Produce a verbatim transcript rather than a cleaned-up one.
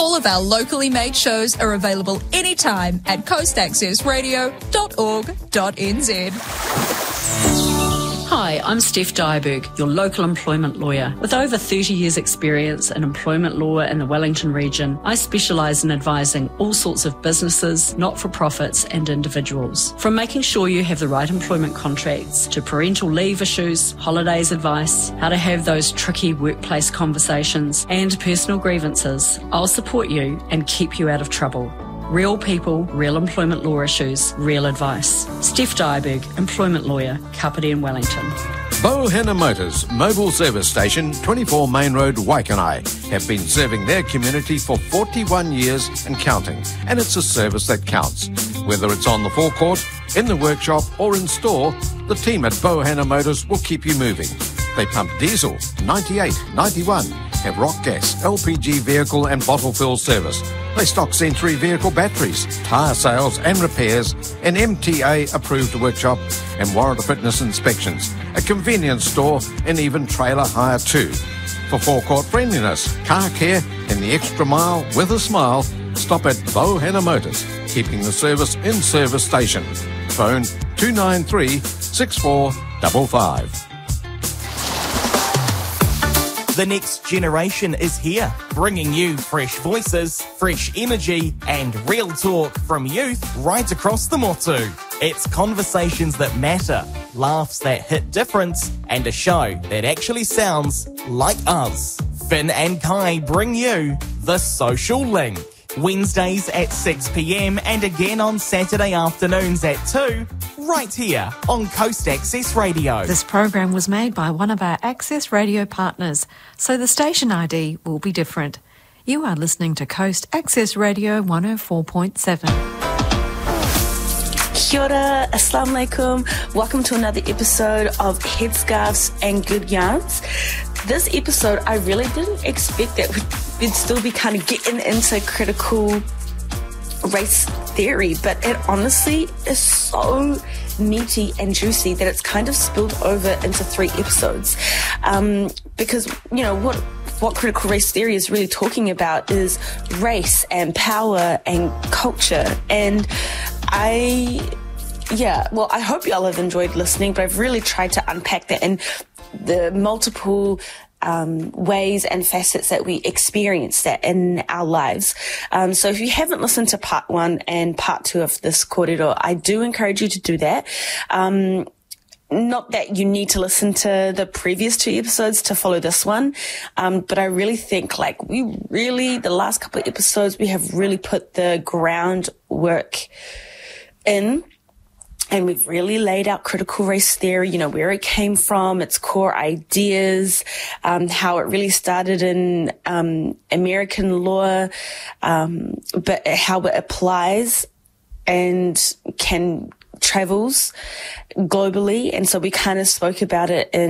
All of our locally made shows are available anytime at coast access radio dot org dot n z. Hi, I'm Steph Dyerberg, your local employment lawyer. With over thirty years experience in employment law in the Wellington region, I specialise in advising all sorts of businesses, not-for-profits and individuals. From making sure you have the right employment contracts to parental leave issues, holidays advice, how to have those tricky workplace conversations and personal grievances, I'll support you and keep you out of trouble. Real people, real employment law issues, real advice. Steph Dyerberg, employment lawyer, Kapiti in Wellington. Bohenna Motors Mobile Service Station, twenty-four Main Road, Waikanai, have been serving their community for forty-one years and counting, and it's a service that counts. Whether it's on the forecourt, in the workshop or in store, the team at Bohenna Motors will keep you moving. They pump diesel, ninety-eight, ninety-one, have rock gas, L P G vehicle and bottle fill service. They stock Century vehicle batteries, tyre sales and repairs, an M T A approved workshop and warrant fitness inspections, a convenience store and even trailer hire too. For forecourt friendliness, car care and the extra mile with a smile, stop at Bohenna Motors, keeping the service in service station. Phone two nine three, six four five five. The next generation is here, bringing you fresh voices, fresh energy, and real talk from youth right across the Motu. It's conversations that matter, laughs that hit different, and a show that actually sounds like us. Finn and Kai bring you The Social Link. Wednesdays at six p m and again on Saturday afternoons at two, right here on Coast Access Radio. This program was made by one of our Access Radio partners, so the station I D will be different. You are listening to Coast Access Radio one oh four point seven. Kia ora, assalamu alaikum. Welcome to another episode of Headscarves and Good Yarns. This episode, I really didn't expect that we'd, we'd still be kind of getting into critical race theory, but it honestly is so meaty and juicy that it's kind of spilled over into three episodes. Um, because, you know, what what critical race theory is really talking about is race and power and culture. And I, yeah, well, I hope y'all have enjoyed listening, but I've really tried to unpack that in the multiple um, ways and facets that we experience that in our lives. Um, so if you haven't listened to part one and part two of this kōrero, I do encourage you to do that. Um, not that you need to listen to the previous two episodes to follow this one, um, but I really think like we really, the last couple of episodes, we have really put the groundwork in. And we've really laid out critical race theory, you know, where it came from, its core ideas, um, how it really started in um, American law, um, but how it applies and can travels globally. And so we kind of spoke about it in